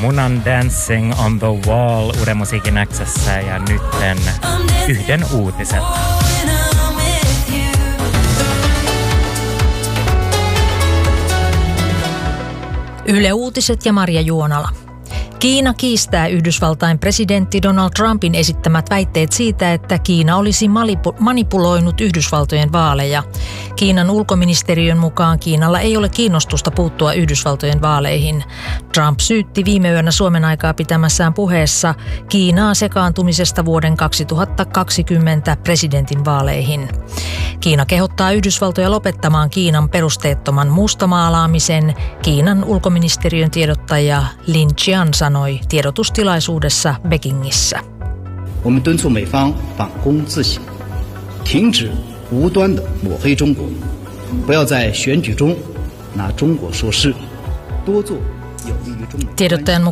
Munan Dancing on the Wall Yle Musiikin X:ssä ja nytten yhden uutiset. Yle Uutiset ja Marja Juonala. Kiina kiistää Yhdysvaltain presidentti Donald Trumpin esittämät väitteet siitä, että Kiina olisi manipuloinut Yhdysvaltojen vaaleja. Kiinan ulkoministeriön mukaan Kiinalla ei ole kiinnostusta puuttua Yhdysvaltojen vaaleihin. Trump syytti viime yönä Suomen aikaa pitämässään puheessa Kiinaa sekaantumisesta vuoden 2020 presidentin vaaleihin. Kiina kehottaa Yhdysvaltoja lopettamaan Kiinan perusteettoman mustamaalaamisen, Kiinan ulkoministeriön tiedottaja Lin Jian sanoi tiedotustilaisuudessa Pekingissä. 我们敦促美方反躬自省，停止无端的抹黑中国，不要在选举中拿中国说事，多做有利于中美。 Tiedottajan